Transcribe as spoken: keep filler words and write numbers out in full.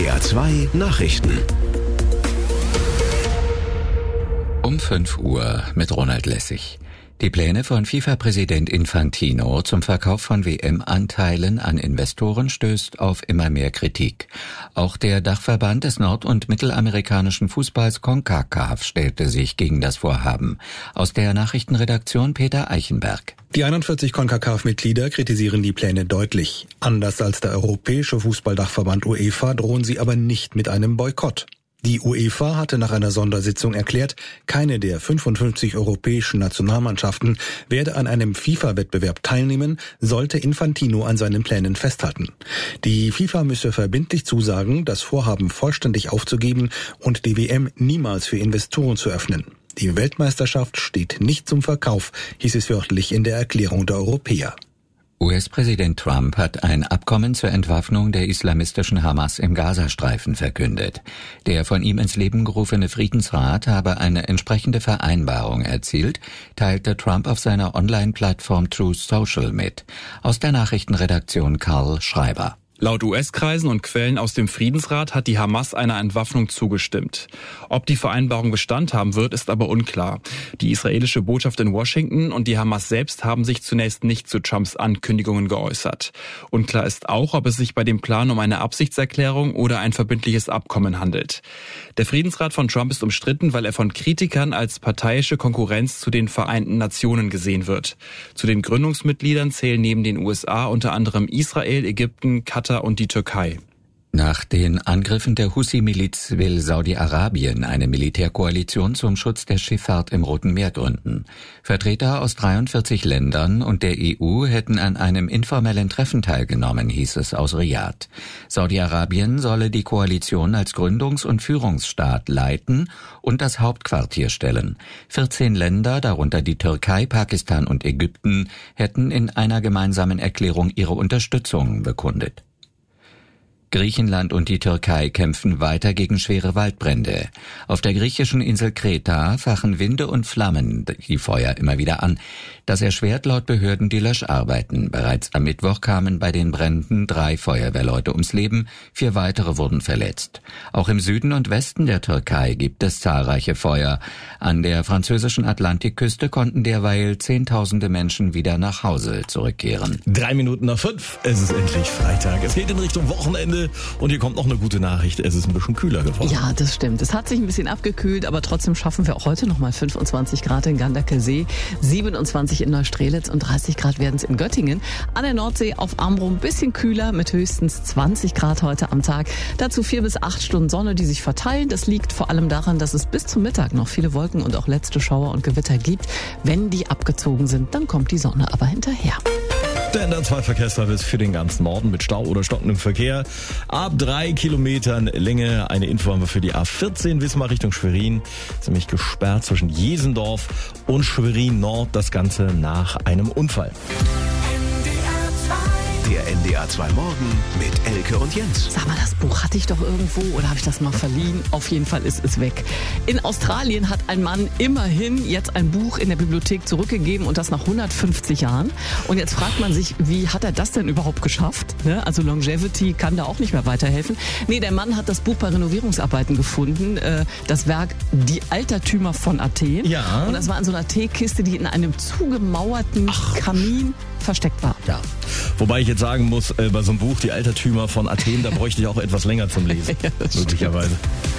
D R zwei Nachrichten. Um fünf Uhr mit Ronald Lessig. Die Pläne von FIFA-Präsident Infantino zum Verkauf von W M-Anteilen an Investoren stößt auf immer mehr Kritik. Auch der Dachverband des nord- und mittelamerikanischen Fußballs CONCACAF stellte sich gegen das Vorhaben. Aus der Nachrichtenredaktion Peter Eichenberg. Die einundvierzig CONCACAF-Mitglieder kritisieren die Pläne deutlich. Anders als der europäische Fußballdachverband UEFA drohen sie aber nicht mit einem Boykott. Die UEFA hatte nach einer Sondersitzung erklärt, keine der fünfundfünfzig europäischen Nationalmannschaften werde an einem FIFA-Wettbewerb teilnehmen, sollte Infantino an seinen Plänen festhalten. Die FIFA müsse verbindlich zusagen, das Vorhaben vollständig aufzugeben und die W M niemals für Investoren zu öffnen. Die Weltmeisterschaft steht nicht zum Verkauf, hieß es wörtlich in der Erklärung der Europäer. U S-Präsident Trump hat ein Abkommen zur Entwaffnung der islamistischen Hamas im Gazastreifen verkündet. Der von ihm ins Leben gerufene Friedensrat habe eine entsprechende Vereinbarung erzielt, teilte Trump auf seiner Online-Plattform Truth Social mit. Aus der Nachrichtenredaktion Karl Schreiber. Laut U S-Kreisen und Quellen aus dem Friedensrat hat die Hamas einer Entwaffnung zugestimmt. Ob die Vereinbarung Bestand haben wird, ist aber unklar. Die israelische Botschaft in Washington und die Hamas selbst haben sich zunächst nicht zu Trumps Ankündigungen geäußert. Unklar ist auch, ob es sich bei dem Plan um eine Absichtserklärung oder ein verbindliches Abkommen handelt. Der Friedensrat von Trump ist umstritten, weil er von Kritikern als parteiische Konkurrenz zu den Vereinten Nationen gesehen wird. Zu den Gründungsmitgliedern zählen neben den U S A unter anderem Israel, Ägypten, Katar und die Türkei. Nach den Angriffen der Houthi-Miliz will Saudi-Arabien eine Militärkoalition zum Schutz der Schifffahrt im Roten Meer gründen. Vertreter aus dreiundvierzig Ländern und der E U hätten an einem informellen Treffen teilgenommen, hieß es aus Riad. Saudi-Arabien solle die Koalition als Gründungs- und Führungsstaat leiten und das Hauptquartier stellen. vierzehn Länder, darunter die Türkei, Pakistan und Ägypten, hätten in einer gemeinsamen Erklärung ihre Unterstützung bekundet. Griechenland und die Türkei kämpfen weiter gegen schwere Waldbrände. Auf der griechischen Insel Kreta fachen Winde und Flammen die Feuer immer wieder an. Das erschwert laut Behörden die Löscharbeiten. Bereits am Mittwoch kamen bei den Bränden drei Feuerwehrleute ums Leben, vier weitere wurden verletzt. Auch im Süden und Westen der Türkei gibt es zahlreiche Feuer. An der französischen Atlantikküste konnten derweil Zehntausende Menschen wieder nach Hause zurückkehren. Drei Minuten nach fünf, es ist endlich Freitag. Es geht in Richtung Wochenende. Und hier kommt noch eine gute Nachricht, es ist ein bisschen kühler geworden. Ja, das stimmt. Es hat sich ein bisschen abgekühlt, aber trotzdem schaffen wir auch heute nochmal fünfundzwanzig Grad in Ganderkesee, siebenundzwanzig in Neustrelitz und dreißig Grad werden es in Göttingen. An der Nordsee auf Amrum ein bisschen kühler mit höchstens zwanzig Grad heute am Tag. Dazu vier bis acht Stunden Sonne, die sich verteilen. Das liegt vor allem daran, dass es bis zum Mittag noch viele Wolken und auch letzte Schauer und Gewitter gibt. Wenn die abgezogen sind, dann kommt die Sonne aber hinterher. Der N D R zwei Verkehrsservice für den ganzen Norden mit Stau oder stockendem Verkehr. Ab drei Kilometern Länge. Eine Info haben wir für die A vierzehn Wismar Richtung Schwerin. Ziemlich gesperrt zwischen Jesendorf und Schwerin Nord. Das Ganze nach einem Unfall. Der N D R zwei Morgen mit Elke und Jens. Sag mal, das Buch hatte ich doch irgendwo oder habe ich das mal verliehen? Auf jeden Fall ist es weg. In Australien hat ein Mann immerhin jetzt ein Buch in der Bibliothek zurückgegeben und das nach hundertfünfzig Jahren. Und jetzt fragt man sich, wie hat er das denn überhaupt geschafft? Also Longevity kann da auch nicht mehr weiterhelfen. Nee, der Mann hat das Buch bei Renovierungsarbeiten gefunden. Das Werk Die Altertümer von Athen. Ja. Und das war in so einer Teekiste, die in einem zugemauerten Ach. Kamin versteckt war. Ja. Wobei ich jetzt sagen muss, äh, bei so einem Buch, Die Altertümer von Athen, da bräuchte ich auch etwas länger zum Lesen. Ja, das möglicherweise.